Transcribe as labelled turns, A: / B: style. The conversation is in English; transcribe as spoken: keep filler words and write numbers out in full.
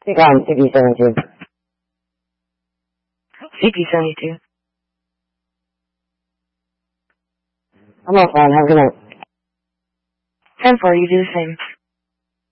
A: Take on C P seventy-two.
B: C P seventy-two.
A: I'm offline. Have a good night.
B: ten four, you do the same.